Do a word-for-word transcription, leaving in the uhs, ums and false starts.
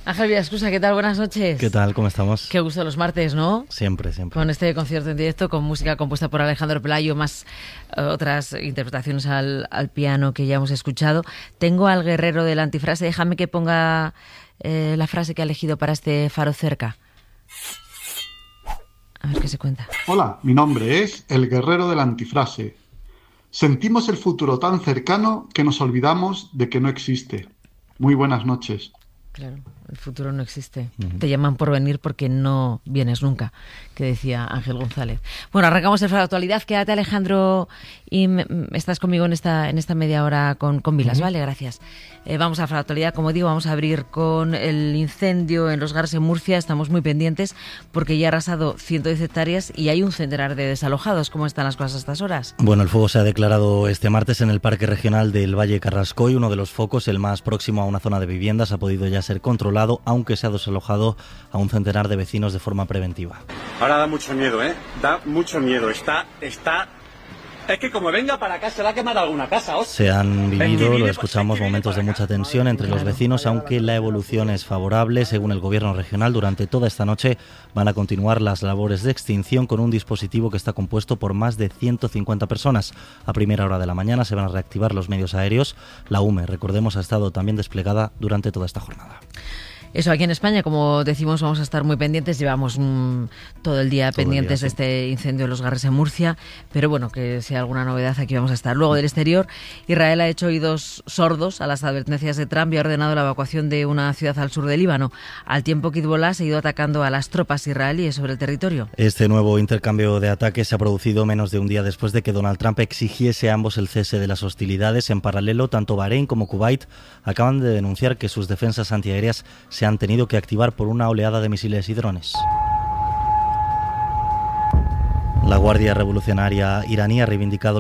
Ángel Villascusa, ¿qué tal? Buenas noches. ¿Qué tal? ¿Cómo estamos? Qué gusto los martes, ¿no? Siempre, siempre. Con este concierto en directo, con música compuesta por Alejandro Pelayo, más uh, otras interpretaciones al, al piano que ya hemos escuchado. Tengo al guerrero de la antifrase. Déjame que ponga eh, la frase que ha elegido para este Faro Cerca. A ver qué se cuenta. Hola, mi nombre es el guerrero de la antifrase. Sentimos el futuro tan cercano que nos olvidamos de que no existe. Muy buenas noches. Claro, el futuro no existe. Uh-huh. Te llaman por venir porque no vienes nunca, que decía Ángel González. Bueno, arrancamos el Faro de Actualidad. Quédate, Alejandro, y me, estás conmigo en esta en esta media hora con, con Vilas, uh-huh. ¿Vale? Gracias. Eh, vamos a Faro de Actualidad. Como digo, vamos a abrir con el incendio en Los Gars, en Murcia. Estamos muy pendientes porque ya ha arrasado ciento diez hectáreas y hay un centenar de desalojados. ¿Cómo están las cosas a estas horas? Bueno, el fuego se ha declarado este martes en el Parque Regional del Valle Carrascoy. Uno de los focos, el más próximo a una zona de viviendas, ha podido ya ser controlado, aunque se ha desalojado a un centenar de vecinos de forma preventiva. Ahora da mucho miedo, ¿eh? Da mucho miedo. Está, está... Es que como venga para acá se va a quemar alguna casa. ¿o? Se han vivido, lo escuchamos, momentos de mucha tensión entre los vecinos, aunque la evolución es favorable. Según el gobierno regional, durante toda esta noche van a continuar las labores de extinción con un dispositivo que está compuesto por más de ciento cincuenta personas. A primera hora de la mañana se van a reactivar los medios aéreos. La U M E, recordemos, ha estado también desplegada durante toda esta jornada. Eso, aquí en España, como decimos, vamos a estar muy pendientes. Llevamos mmm, todo el día todo pendientes el día, sí. de este incendio de Los Gars en Murcia. Pero bueno, que sea alguna novedad, aquí vamos a estar. Luego, del exterior, Israel ha hecho oídos sordos a las advertencias de Trump y ha ordenado la evacuación de una ciudad al sur del Líbano, al tiempo que Hezbollah ha seguido atacando a las tropas israelíes sobre el territorio. Este nuevo intercambio de ataques se ha producido menos de un día después de que Donald Trump exigiese a ambos el cese de las hostilidades. En paralelo, tanto Bahrein como Kuwait acaban de denunciar que sus defensas antiaéreas se han tenido que activar por una oleada de misiles y drones. La Guardia Revolucionaria iraní ha reivindicado